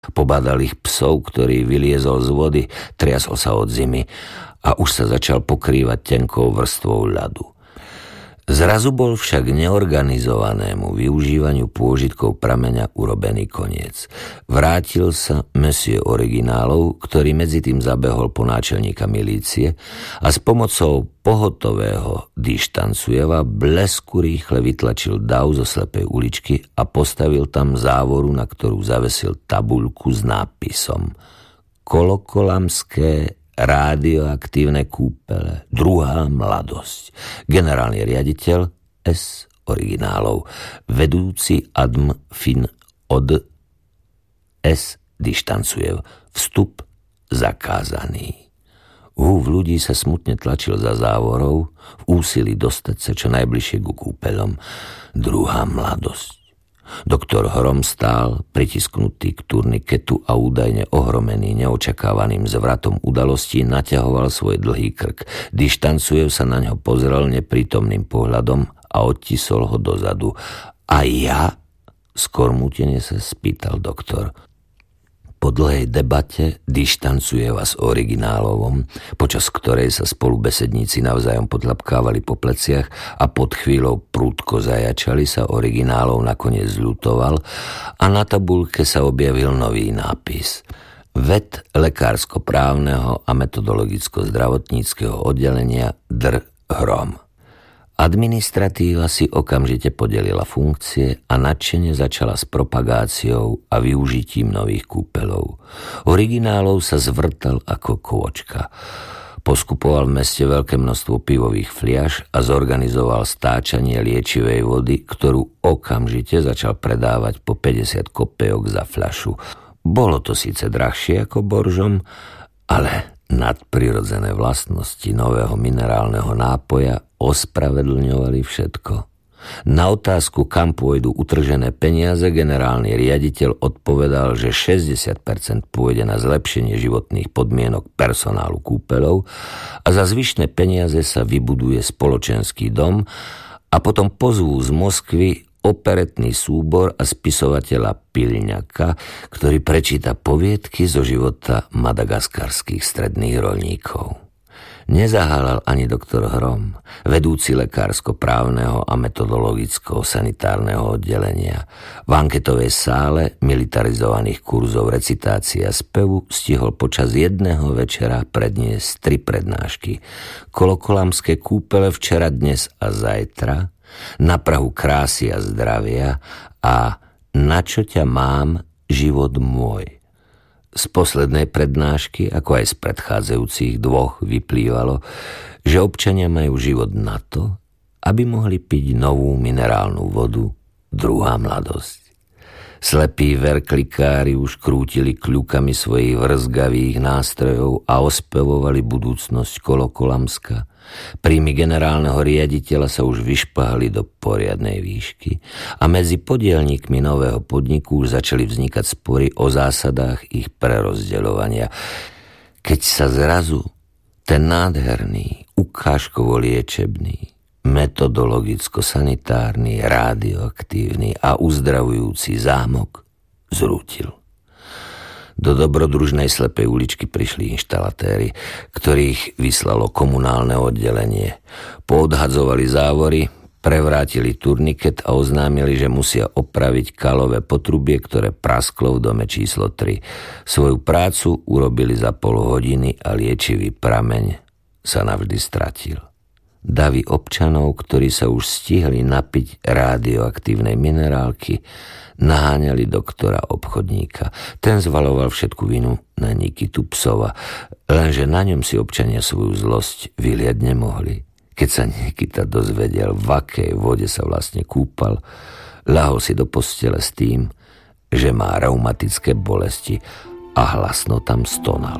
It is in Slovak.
Pobádal ich psov, ktorý vyliezol z vody, triasol sa od zimy a už sa začal pokrývať tenkou vrstvou ľadu. Zrazu bol však neorganizovanému využívaniu pôžitkov prameňa urobený koniec. Vrátil sa Monsieur Originálov, ktorý medzi tým zabehol po náčelníka milície a s pomocou pohotového Dištancujeva blesku rýchle vytlačil dav zo slepej uličky a postavil tam závoru, na ktorú zavesil tabuľku s nápisom Kolokolamské radioaktívne kúpele, druhá mladosť. Generálny riaditeľ S. Originálov, vedúci adm. Fin. od S. Dištancujev, vstup zakázaný. Húv ľudí sa smutne tlačil za závorou v úsilí dostať sa čo najbližšie ku kúpeľom. Druhá mladosť. Doktor Hrom stál, pritisknutý k turniketu a údajne ohromený neočakávaným zvratom udalostí naťahoval svoj dlhý krk. Dištancujev sa na ňo pozrel neprítomným pohľadom a odtisol ho dozadu. A ja? Skormútene sa spýtal doktor. Po dlhej debate Dištancujeva s Originálovom, počas ktorej sa spolubesedníci navzájom podľapkávali po pleciach a pod chvíľou prudko zajačali, sa Originálov nakoniec zľutoval a na tabuľke sa objavil nový nápis. Ved lekársko-právneho a metodologicko-zdravotníckeho oddelenia Dr. Hrom. Administratíva si okamžite podelila funkcie a nadšene začala s propagáciou a využitím nových kúpeľov. Originálov sa zvrtal ako kôčka. Poskupoval v meste veľké množstvo pivových fliaš a zorganizoval stáčanie liečivej vody, ktorú okamžite začal predávať po 50 kopejok za fľašu. Bolo to síce drahšie ako boržom, ale nadprirodzené vlastnosti nového minerálneho nápoja ospravedlňovali všetko. Na otázku, kam pôjdu utržené peniaze, generálny riaditeľ odpovedal, že 60% pôjde na zlepšenie životných podmienok personálu kúpeľov a za zvyšné peniaze sa vybuduje spoločenský dom a potom pozvú z Moskvy operetný súbor a spisovateľa Pilňaka, ktorý prečíta poviedky zo života madagaskarských stredných roľníkov. Nezahálal ani doktor Hrom, vedúci lekársko-právneho a metodologicko-sanitárneho oddelenia. V anketovej sále militarizovaných kurzov recitácie a spevu stihol počas jedného večera predniesť 3 prednášky. Kolokolamské kúpele včera, dnes a zajtra, na prahu krásy a zdravia a na čo ťa mám, život môj. Z poslednej prednášky, ako aj z predchádzajúcich 2, vyplývalo, že občania majú život na to, aby mohli piť novú minerálnu vodu, druhá mladosť. Slepí verklikári už krútili kľukami svojich vrzgavých nástrojov a ospevovali budúcnosť Kolokolamska. Príjmy generálneho riaditeľa sa už vyšpahli do poriadnej výšky a medzi podielníkmi nového podniku už začali vznikať spory o zásadách ich prerozdeľovania. Keď sa zrazu ten nádherný, ukážkovo-liečebný, metodologicko-sanitárny, radioaktívny a uzdravujúci zámok zrútil. Do dobrodružnej slepej uličky prišli inštalatéri, ktorých vyslalo komunálne oddelenie. Poodhadzovali závory, prevrátili turniket a oznámili, že musia opraviť kalové potrubie, ktoré prasklo v dome číslo 3. Svoju prácu urobili za pol hodiny a liečivý prameň sa navždy stratil. Davy občanov, ktorí sa už stihli napiť radioaktívnej minerálky, naháňali doktora obchodníka. Ten zvaloval všetku vinu na Nikitu Psova, lenže na ňom si občania svoju zlosť vyliať nemohli. Keď sa Nikita dozvedel, v akej vode sa vlastne kúpal, ľahol si do postele s tým, že má reumatické bolesti a hlasno tam stonal.